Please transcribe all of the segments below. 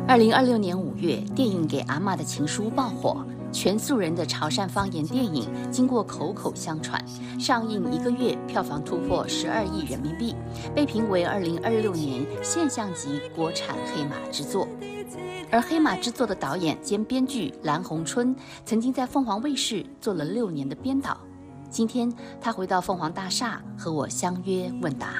2026年5月，电影《给阿嬷的情书》爆火，全素人的潮汕方言电影经过口口相传，上映1个月，票房突破12亿人民币，被评为2026年现象级国产黑马之作。而黑马之作的导演兼编剧蓝宏春，曾经在凤凰卫视做了6年的编导。今天他回到凤凰大厦，和我相约问答。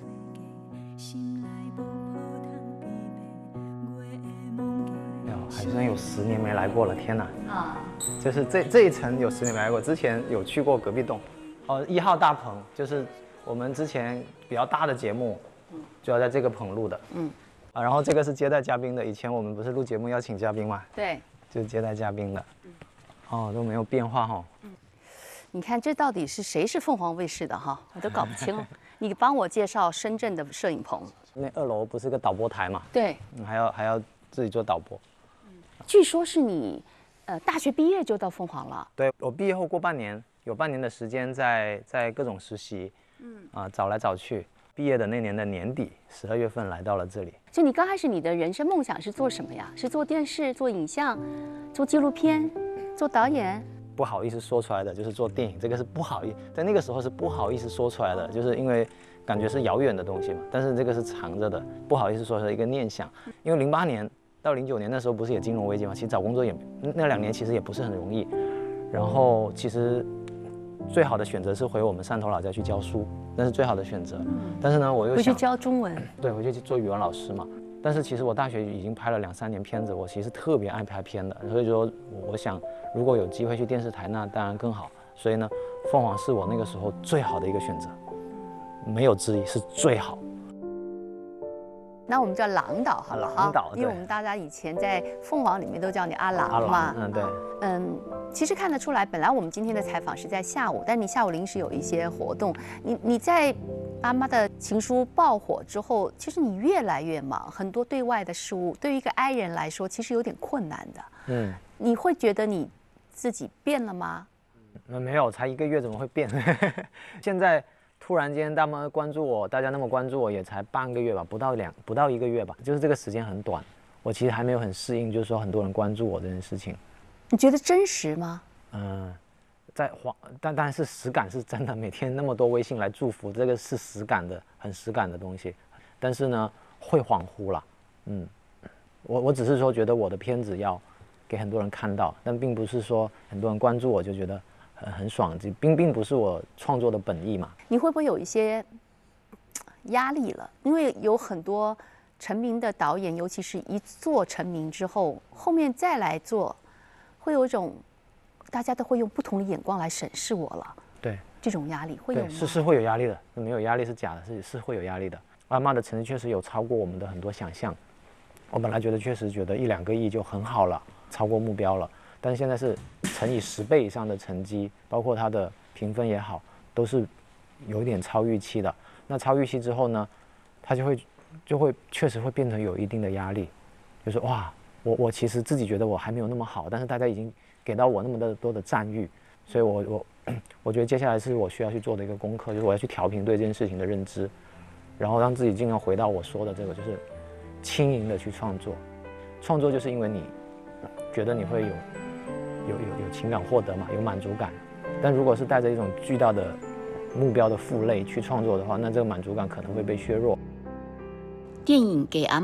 好像有10年没来过了，天哪！就是这一层有10年没来过，之前有去过隔壁栋。1号大棚就是我们之前比较大的节目，就要在这个棚录的。然后这个是接待嘉宾的，以前我们不是录节目邀请嘉宾嘛？ 对， 就是接待嘉宾的。都没有变化哈。 你看这到底是谁是凤凰卫视的哈？我都搞不清了。你帮我介绍深圳的摄影棚。 那2楼不是个导播台嘛？ 对， 还要自己做导播。 据说是你，大学毕业就到凤凰了。 对，我毕业后过半年，有半年的时间在各种实习，找来找去。毕业的那年的年底，12月份来到了这里。 就你刚开始，你的人生梦想是做什么呀？是做电视、做影像、做纪录片、做导演？ 不好意思说出来的就是做电影，这个是不好意思，在那个时候是不好意思说出来的，就是因为感觉是遥远的东西嘛。但是这个是藏着的，不好意思说出来一个念想。因为08年到09年那时候不是也金融危机嘛，其实找工作也那2年其实也不是很容易。然后其实最好的选择是回我们汕头老家去教书，那是最好的选择。但是呢，我又想回去教中文， 对，回去做语文老师嘛。但是其实我大学已经拍了2、3年片子，我其实特别爱拍片的，所以说我想如果有机会去电视台，那当然更好。所以呢，凤凰是我那个时候最好的一个选择，没有之一，是最好。 那我们叫郎导好了哈，因为我们大家以前在凤凰里面都叫你阿郎嘛。 对。 其实看得出来，本来我们今天的采访是在下午，但你下午临时有一些活动。你在阿嬷的情书爆火之后，其实你越来越忙，很多对外的事务，对于一个哀人来说，其实有点困难的。你会觉得你自己变了吗？ 没有，才1个月怎么会变？现在突然间大家那么关注我，也才半个月吧，不到1个月吧，就是这个时间很短。我其实还没有很适应，就是说很多人关注我这件事情。 你觉得真实吗？ 但是实感是真的，每天那么多微信来祝福，这个是实感的，很实感的东西。但是呢，会恍惚了。我只是说觉得我的片子要给很多人看到，但并不是说很多人关注我就觉得很爽，并不是我创作的本意嘛。 你会不会有一些压力了？因为有很多成名的导演，尤其是一做成名之后，后面再来做，会有一种大家都会用不同的眼光来审视我了。 对， 这种压力会有吗？ 是会有压力的，没有压力是假的，是会有压力的。阿嬷的成绩确实有超过我们的很多想象。我本来确实觉得1、2个亿就很好了，超过目标了。但是现在是乘以10倍以上的成绩，包括它的评分也好，都是有点超预期的。那超预期之后呢，它就会确实会变成有一定的压力，就是哇，我其实自己觉得我还没有那么好，但是大家已经给到我那么多的赞誉，所以我觉得接下来是我需要去做的一个功课，就是我要去调平对这件事情的认知，然后让自己尽量回到我说的这个，就是轻盈的去创作。创作就是因为你觉得你会有情感获得嘛，有满足感。但如果是带着一种巨大的目标的负累去创作的话，那这个满足感可能会被削弱。 电影《给阿嬷》